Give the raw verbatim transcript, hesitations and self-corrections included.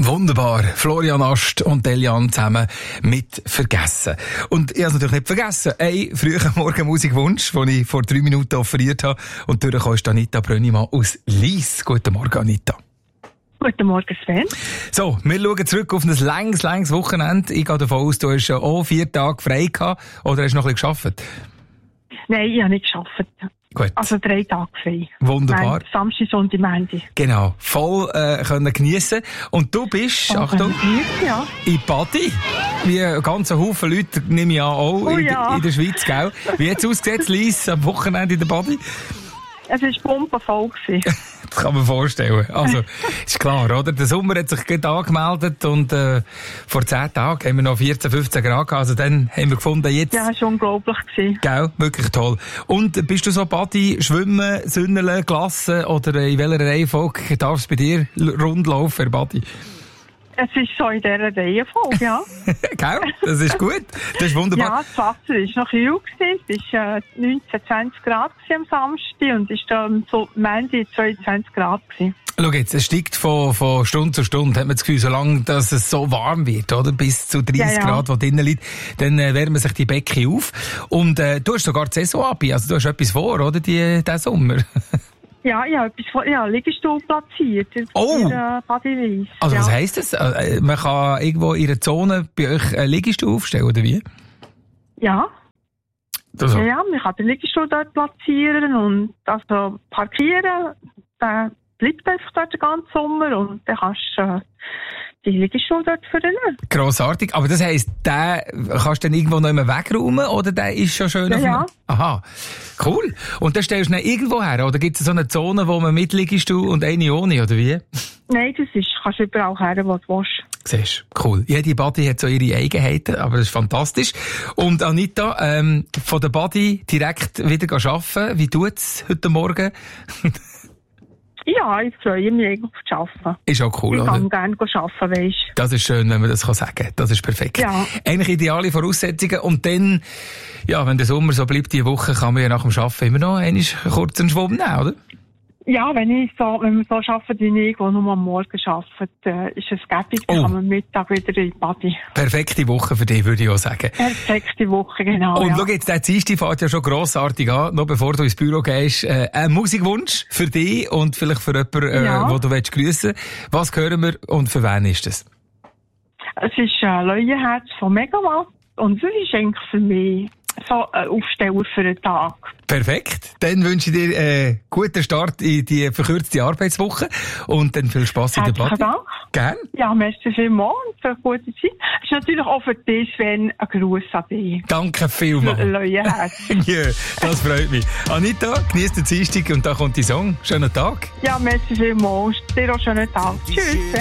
Wunderbar. Florian Ast und Delian zusammen mit «Vergessen». Und ich habe es natürlich nicht vergessen. Ein früher Morgenmusikwunsch, den ich vor drei Minuten offeriert habe. Und durchgekommen ist Anita Brönnimann aus Lyss. Guten Morgen, Anita. Guten Morgen, Sven. So, wir schauen zurück auf ein langes, langes Wochenende. Ich gehe davon aus, du hast ja auch vier Tage frei gehabt. Oder hast du noch ein bisschen gearbeitet? Nein, ich habe nicht gearbeitet. Gut. Also drei Tage frei. Wunderbar. Nein, Samstag, Sonntag, Montag. Genau. Voll äh, können geniessen. Und du bist, Oh, Achtung, geniessen, ja. in Badi. Wie ein ganzer Haufen Leute, nehme ich an, auch Oh, in, ja. in der Schweiz, gell? Wie hat es ausgesehen, Lyss, am Wochenende in der Badi? Es war bombenvoll. Das kann man vorstellen. Also, ist klar, oder? Der Sommer hat sich gerade angemeldet und äh, vor zehn Tagen haben wir noch vierzehn, fünfzehn Grad gehabt. Also dann haben wir gefunden, jetzt... Ja, es war unglaublich. Gell, wirklich toll. Und bist du so Badi, Schwimmen, Sünneln, Glassen oder in welcher Reihenfolge darf es bei dir rundlaufen, Badi? Es ist so in dieser Reihenfolge, ja. Gell? Das ist gut. Das ist wunderbar. Ja, das Wasser war noch kühl. Es war äh, neunzehn, zwanzig Grad am Samstag und es war am so, Montag zweiundzwanzig Grad. Gewesen. Schau jetzt, es steigt von, von Stunde zu Stunde, hat man das Gefühl, solange dass es so warm wird, oder? Bis zu dreißig Ja, ja. Grad, wo drinnen liegt, dann äh, wärmen sich die Becken auf. Und äh, du hast sogar die Saison ab, also du hast etwas vor, oder, die, diesen Sommer? Ja, ich habe etwas von, ja, Liegestuhl platziert. Oh! In der Badi Lyss. Also ja. was heisst das? Äh, man kann irgendwo in einer Zone bei euch einen Liegestuhl aufstellen, oder wie? Ja. Also. Ja, ja, man kann den Liegestuhl dort platzieren und also parkieren. Der bleibt einfach dort den ganzen Sommer und dann kannst du äh, die Liegestuhl dort vernehmen. Grossartig. Aber das heisst, den kannst du dann irgendwo noch mehr wegräumen oder der ist schon schön Ja, auf dem... ja. Aha, cool. Und dann stellst du ihn irgendwo her? Oder gibt es so eine Zone, wo man mit Liegestuhl und eine ohne, oder wie? Nein, das ist, kannst du überall her, wo du willst. Siehst du, cool. Jede Badi hat so ihre Eigenheiten, aber das ist fantastisch. Und Anita, ähm, von der Badi direkt wieder arbeiten. Wie tut's heute Morgen? Ja, ich freue mich eigentlich auf das Arbeiten. Ist auch cool, ich oder? kann gerne arbeiten, weisst du. Das ist schön, wenn man das sagen kann. Das ist perfekt. Ja. Eigentlich ideale Voraussetzungen. Und dann, ja, wenn der Sommer so bleibt, diese Woche, kann man ja nach dem Arbeiten immer noch einen kurzen Schwumm nehmen, oder? Ja, wenn ich so, wenn wir so arbeiten wie ich, wo nur am Morgen arbeitet, äh, ist es gäbig, dann Oh. kann man Mittag wieder in die Badi. Perfekte Woche für dich, würde ich auch sagen. Perfekte Woche, genau. Und ja. schau jetzt, der Dienstag fährt ja schon grossartig an, noch bevor du ins Büro gehst. Äh, ein Musikwunsch für dich und vielleicht für jemanden, äh, Ja. den du willst grüssen. Was hören wir und für wen ist das? Es ist ein Leuenherz von Megawatt und es ist eigentlich für mich so ein Aufsteller für den Tag. Perfekt. Dann wünsche ich dir einen guten Start in die verkürzte Arbeitswoche und dann viel Spass in der Herzlichen Badi. Dank. Gern. Ja, merci vielmals und für eine gute Zeit. Es ist natürlich auch für dich, Sven, ein Gruß an dich. Danke vielmals. Leuenherz. Ja, das freut mich. Anita, genieß den Dienstag und da kommt die Song. Schönen Tag. Ja, merci vielmals. Dir auch einen schönen Tag. Tschüss.